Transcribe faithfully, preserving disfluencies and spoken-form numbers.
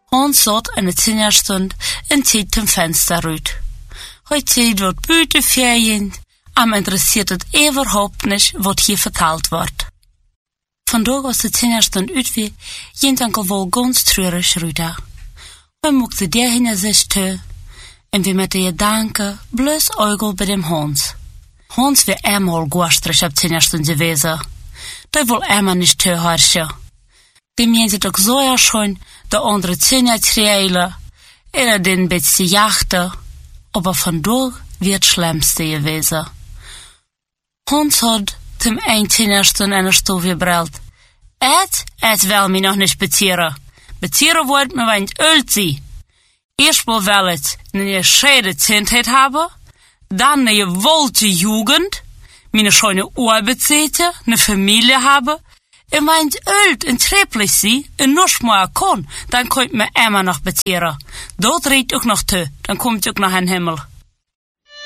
Hans zat in de tienerstund en keek zum Fenster uit. Hij ziet wat buiten ferien, am interessiert het überhaupt nicht, wat hier verteld wordt. Vandaag als de tienerstund uit wie, jent enkel wel ganz treurig ruida. Hij moekte der hinter sich te, en wie met de gedanken bloß Eugel bij dem Hans. Hans wie eenmaal gastrig op tienerstund gewesen. Die wil eenmaal nicht te herrschen. Die mensen ook zo ja schon, de andere tiener trailen, en den beetje jachten, aber vandaag wie het schlimmste gewesen. Hans had zum ein tienerstund in der Stube gebrüllt. Et, et will mich noch nicht bezieren. Bezieren wollt mir, wenn ich ölt sie. Erst mal will ich eine schöne Kindheit haben, dann eine gewollte Jugend, meine schöne Arbeitszeit, eine Familie haben, und wenn ich ölt und trefflich sie, und noch mal kann, dann könnt mir immer noch bezieren. Dort redet auch noch zu, dann kommt auch noch ein Himmel.